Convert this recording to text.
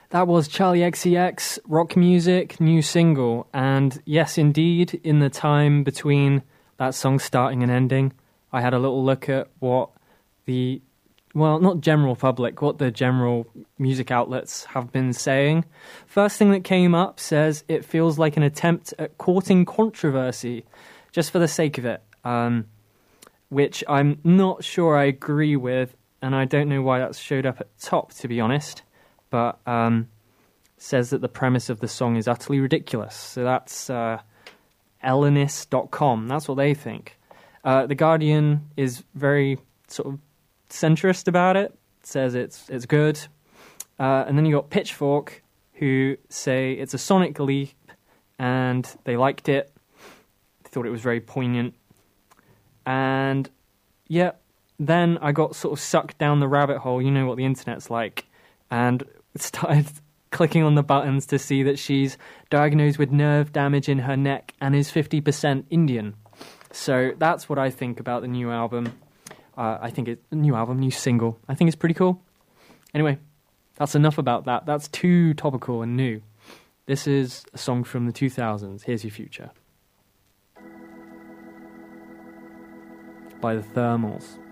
That was Charlie XCX, Rock Music, new single. And yes, indeed, in the time between that song starting and ending, I had a little look at what the, well, not general public, what the general music outlets have been saying. First thing that came up says it feels like an attempt at courting controversy, just for the sake of it, which I'm not sure I agree with, and I don't know why that showed up at top, to be honest. But says that the premise of the song is utterly ridiculous. So that's Ellenist.com. That's what they think. The Guardian is very sort of centrist about it. Says it's good. And then you got Pitchfork, who say it's a sonic leap, and they liked it. They thought it was very poignant. And yeah, then I got sort of sucked down the rabbit hole. You know what the internet's like. And started clicking on the buttons to see that she's diagnosed with nerve damage in her neck and is 50% Indian. So that's what I think about the new album. I think it's a new single. I think it's pretty cool. Anyway, that's enough about that. That's too topical and new. This is a song from the 2000s. Here's Your Future by the Thermals.